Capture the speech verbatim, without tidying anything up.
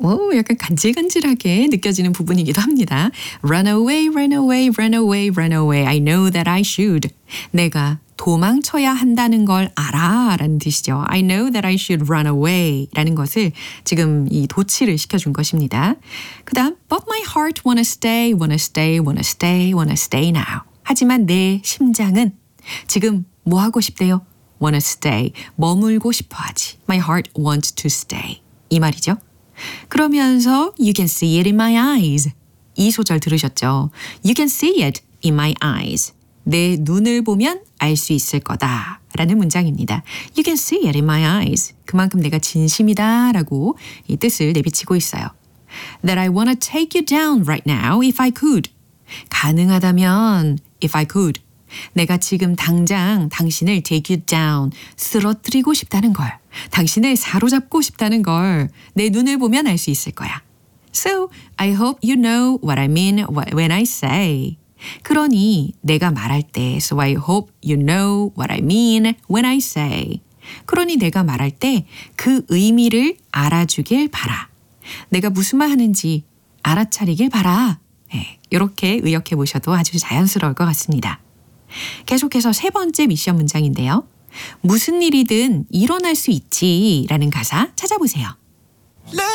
오, 약간 간질간질하게 느껴지는 부분이기도 합니다. Run away, run away, run away, run away. I know that I should. 내가 도망쳐야 한다는 걸 알아 라는 뜻이죠. I know that I should run away 라는 것을 지금 이 도치를 시켜준 것입니다. 그 다음 But my heart wanna stay, wanna stay, wanna stay, wanna stay now. 하지만 내 심장은 지금 뭐 하고 싶대요? wanna stay, 머물고 싶어 하지. My heart wants to stay. 이 말이죠. 그러면서 You can see it in my eyes. 이 소절 들으셨죠? You can see it in my eyes. 내 눈을 보면 알 수 있을 거다 라는 문장입니다. You can see it in my eyes. 그만큼 내가 진심이다 라고 이 뜻을 내비치고 있어요. That I want to take you down right now if I could. 가능하다면 if I could. 내가 지금 당장 당신을 take you down, 쓰러뜨리고 싶다는 걸. 당신을 사로잡고 싶다는 걸 내 눈을 보면 알 수 있을 거야. So, I hope you know what I mean when I say. 그러니 내가 말할 때 So I hope you know what I mean when I say. 그러니 내가 말할 때 그 의미를 알아주길 바라. 내가 무슨 말 하는지 알아차리길 바라. 네, 이렇게 의역해 보셔도 아주 자연스러울 것 같습니다. 계속해서 세 번째 미션 문장인데요. 무슨 일이든 일어날 수 있지 라는 가사 찾아보세요.